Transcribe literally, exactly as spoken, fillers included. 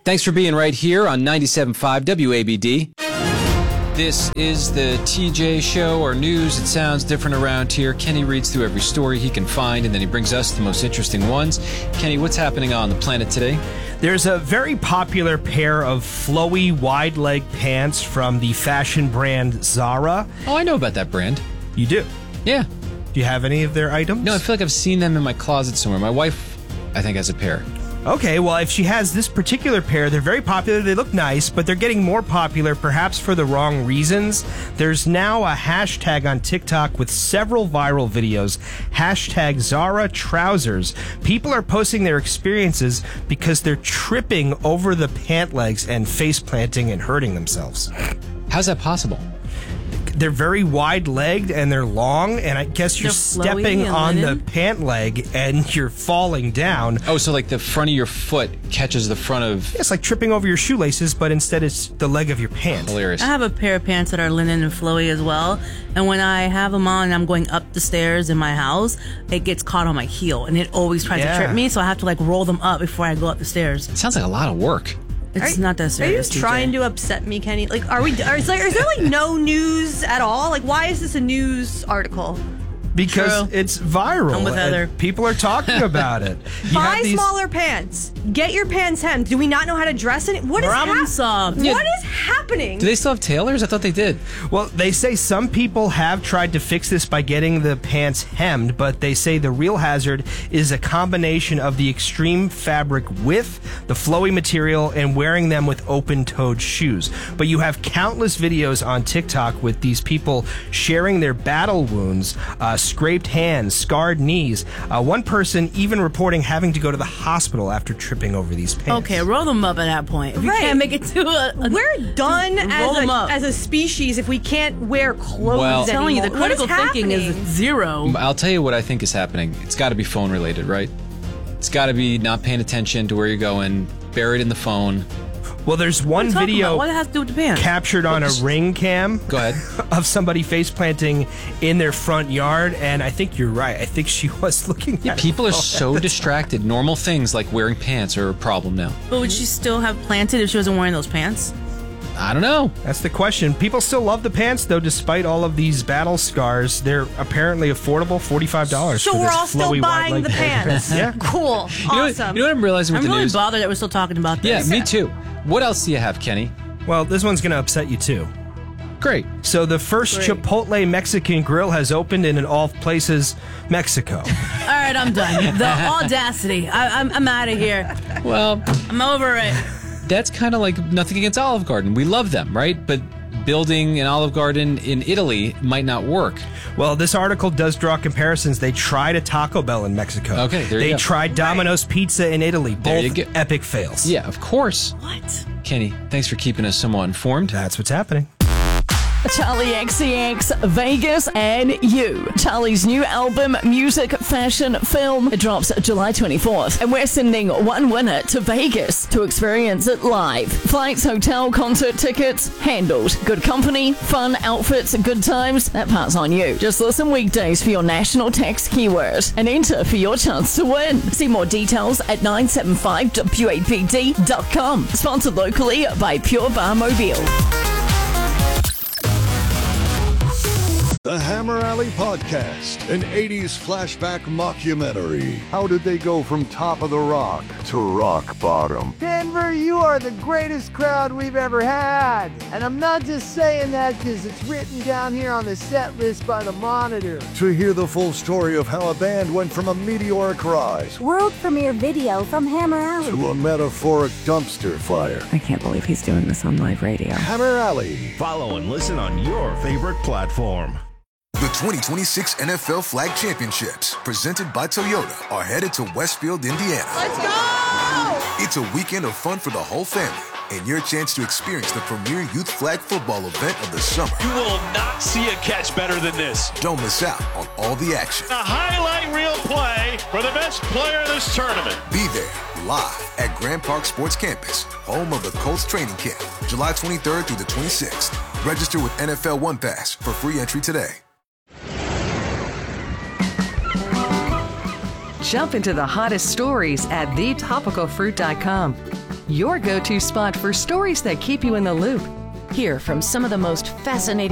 Thanks for being right here on ninety-seven point five W A B D. This is the T J Show, or news. It sounds different around here. Kenny reads through every story he can find, and then he brings us the most interesting ones. Kenny, what's happening on the planet today? There's a very popular pair of flowy, wide-leg pants from the fashion brand Zara. Oh, I know about that brand. You do? Yeah. Do you have any of their items? No, I feel like I've seen them in my closet somewhere. My wife, I think, has a pair. Okay, well, if she has this particular pair, they're very popular, they look nice, but they're getting more popular perhaps for the wrong reasons. There's now a hashtag on TikTok with several viral videos, hashtag Zara Trousers. People are posting their experiences because they're tripping over the pant legs and face planting and hurting themselves. How's that possible? They're very wide-legged and they're long, and I guess you're stepping on the pant leg and you're falling down. Oh, so like the front of your foot catches the front of... It's like tripping over your shoelaces, but instead it's the leg of your pant. Hilarious. I have a pair of pants that are linen and flowy as well, and when I have them on and I'm going up the stairs in my house, it gets caught on my heel, and it always tries Yeah. to trip me, so I have to like roll them up before I go up the stairs. It sounds like a lot of work. It's Are- not that Are you serious. trying T J. to upset me, Kenny? Like, are we? Are, is, like, is there like no news at all? Like, why is this a news article? Because True. it's viral. I'm with and Heather. People are talking about it. You Buy have these- smaller pants. Get your pants hemmed. Do we not know how to dress it? What is Problem hap- solved. What is happening? Do they still have tailors? I thought they did. Well, they say some people have tried to fix this by getting the pants hemmed, but they say the real hazard is a combination of the extreme fabric width, the flowy material, and wearing them with open-toed shoes. But you have countless videos on TikTok with these people sharing their battle wounds, uh, scraped hands, scarred knees. Uh, one person even reporting having to go to the hospital after tripping over these pants. Okay, roll them up at that point. If you Right. can't make it to a... a We're done roll as them a, up. as a species if we can't wear clothes Well- I'm telling you, the anymore. What critical thinking is happening? zero. I'll tell you what I think is happening. It's got to be phone related, right? It's got to be not paying attention to where you're going, buried in the phone. Well, there's one What are you talking video about? What does it have to do with the pants? captured on a ring cam. Go ahead. Of somebody face planting in their front yard, and I think you're right. I think she was looking at People are it. so distracted. Normal things like wearing pants are a problem now. But would she still have planted if she wasn't wearing those pants? I don't know. That's the question. People still love the pants, though, despite all of these battle scars. They're apparently affordable, forty-five dollars. So for we're this all still flowy, buying wide-leg the pants. yeah. Cool. You know, Awesome. you know what I'm realizing with I'm the really news? bothered that we're still talking about Yeah, this. me too. What else do you have, Kenny? Well, this one's going to upset you, too. Great. So the first Great. Chipotle Mexican grill has opened in, in all places, Mexico. All right, I'm done. The audacity. I, I'm, I'm out of here. Well, I'm over it. that's kind of like nothing against Olive Garden. We love them, right? But building an Olive Garden in Italy might not work. Well, this article does draw comparisons. They tried a Taco Bell in Mexico. Okay, there you They go. tried Domino's Pizza in Italy. There you Both go. epic fails. Yeah, of course. What? Kenny, thanks for keeping us somewhat informed. That's what's happening. Charlie X C X, Vegas, and You. Charlie's new album, Music, Fashion, Film, it drops July twenty-fourth. And we're sending one winner to Vegas to experience it live. Flights, hotel, concert tickets, handled. Good company, fun outfits, good times, that part's on you. Just listen weekdays for your national text keyword and enter for your chance to win. See more details at nine seven five W A B D dot com. Sponsored locally by Pure Bar Mobile. The Hammer Alley Podcast, an eighties flashback mockumentary. How did they go from top of the rock to rock bottom? Denver, you are the greatest crowd we've ever had. And I'm not just saying that because it's written down here on the set list by the Monitor. To hear the full story of how a band went from a meteoric rise World premiere video from Hammer Alley. to a metaphoric dumpster fire. I can't believe he's doing this on live radio. Hammer Alley. Follow and listen on your favorite platform. The twenty twenty-six N F L Flag Championships, presented by Toyota, are headed to Westfield, Indiana. Let's go! It's a weekend of fun for the whole family and your chance to experience the premier youth flag football event of the summer. You will not see a catch better than this. Don't miss out on all the action. A highlight reel play for the best player in this tournament. Be there live at Grand Park Sports Campus, home of the Colts training camp, July twenty-third through the twenty-sixth. Register with N F L One Pass for free entry today. Jump into the hottest stories at the topical fruit dot com. your go-to spot for stories that keep you in the loop. Hear from some of the most fascinating